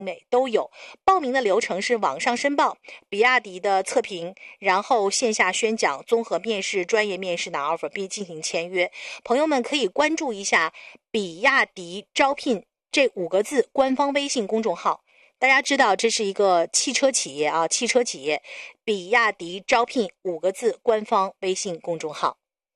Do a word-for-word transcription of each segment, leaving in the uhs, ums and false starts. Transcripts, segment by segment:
内都有。报名的流程是网上申报，比亚迪的测评，然后线下宣讲，综合面试、专业面试拿 offer 并进行签约。朋友们可以关注一下比亚迪招聘这五个字官方微信公众号。大家知道这是一个汽车企业啊，汽车企业比亚迪招聘五个字官方微信公众号。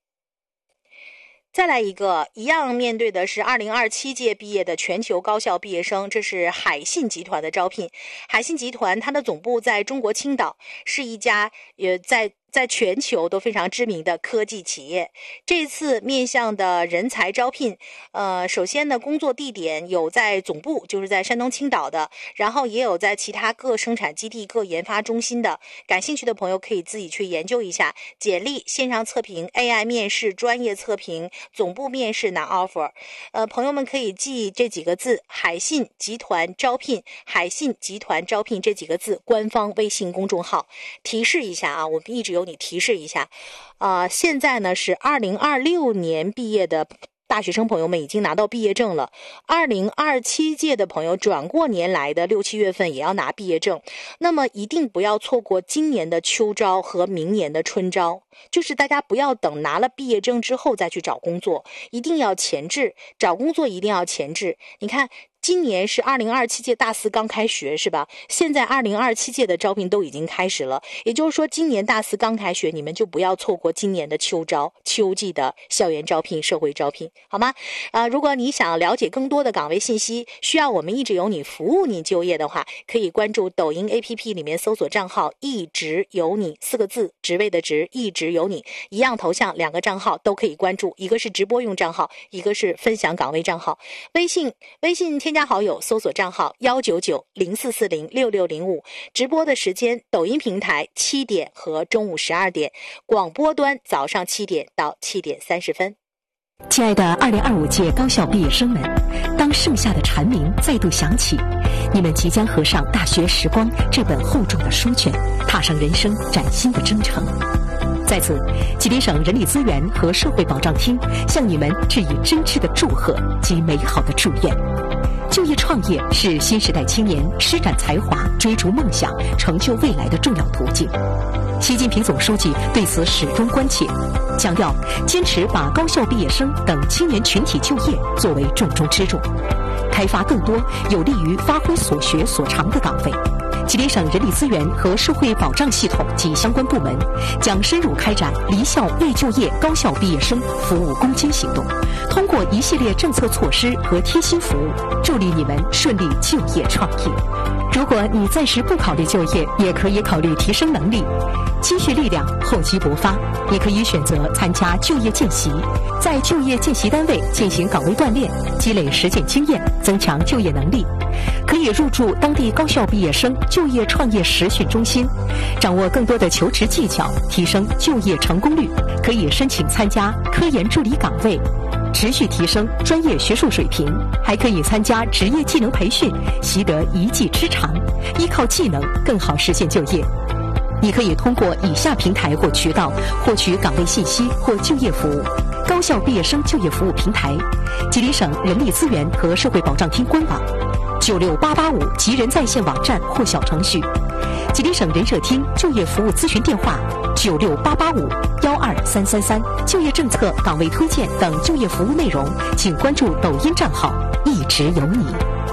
再来一个，一样面对的是二零二七届毕业的全球高校毕业生，这是海信集团的招聘。海信集团它的总部在中国青岛，是一家呃在在全球都非常知名的科技企业。这次面向的人才招聘，呃，首先呢，工作地点有在总部，就是在山东青岛的，然后也有在其他各生产基地、各研发中心的。感兴趣的朋友可以自己去研究一下。简历、线上测评、A I 面试、专业测评、总部面试拿 offer。呃，朋友们可以记这几个字：海信集团招聘，海信集团招聘这几个字官方微信公众号。提示一下啊，我们一直有你提示一下，啊、呃，现在呢是二零二六年毕业的大学生朋友们已经拿到毕业证了，二零二七届的朋友转过年来的六七月份也要拿毕业证，那么一定不要错过今年的秋招和明年的春招，就是大家不要等拿了毕业证之后再去找工作，一定要前置，找工作一定要前置。你看今年是二零二七届大四刚开学是吧？现在二零二七届的招聘都已经开始了，也就是说今年大四刚开学，你们就不要错过今年的秋招，秋季的校园招聘、社会招聘，好吗？呃，如果你想了解更多的岗位信息，需要我们一直有你服务你就业的话，可以关注抖音 A P P 里面搜索账号一直有你四个字，职位的职，一直有你，一样头像，两个账号都可以关注，一个是直播用账号，一个是分享岗位账号。微信微信添加好友，搜索账号幺九九零四四零六六零五，直播的时间抖音平台七点和中午十二点，广播端早上七点到七点三十分。 亲爱的二零二五届高校毕业生们，当盛夏的蝉鸣再度响起，你们即将合上《大学时光》这本厚重的书卷，踏上人生崭新的征程。在此，吉林省人力资源和社会保障厅向你们致以真挚的祝贺及美好的祝愿。就业创业是新时代青年施展才华、追逐梦想、成就未来的重要途径。习近平总书记对此始终关切，强调坚持把高校毕业生等青年群体就业作为重中之重，开发更多有利于发挥所学所长的岗位。吉林省人力资源和社会保障系统及相关部门将深入开展离校未就业高校毕业生服务攻坚行动，通过一系列政策措施和贴心服务，助力你们顺利就业创业。如果你暂时不考虑就业，也可以考虑提升能力，积蓄力量，厚积薄发。也可以选择参加就业见习，在就业见习单位进行岗位锻炼，积累实践经验，增强就业能力。可以入驻当地高校毕业生就业创业实训中心，掌握更多的求职技巧，提升就业成功率。可以申请参加科研助理岗位，持续提升专业学术水平。还可以参加职业技能培训，习得一技之长，依靠技能更好实现就业。你可以通过以下平台或渠道获取岗位信息或就业服务：高校毕业生就业服务平台、吉林省人力资源和社会保障厅官网、九六八八五吉人在线网站或小程序、吉林省人社厅就业服务咨询电话九六八八五幺二三三三。就业政策、岗位推荐等就业服务内容，请关注抖音账号一直有你。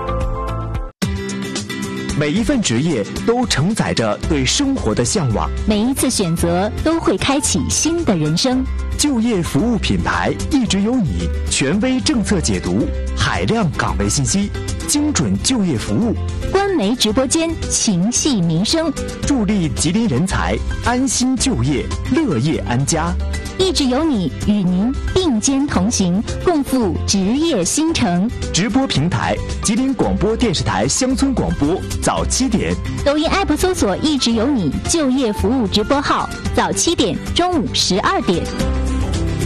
每一份职业都承载着对生活的向往， 每一次选择都会开启新的人生。 就业服务品牌一直有你，权威政策解读，海量岗位信息，精准就业服务， 官媒直播间情系民生， 助力吉林人才安心就业，乐业安家。 一直有你，与您并肩同行，共赴职业新城。 直播平台：吉林广播电视台乡村广播，早七点。 抖音 app 搜索“一直有你”就业服务直播号，早七点，中午十二点。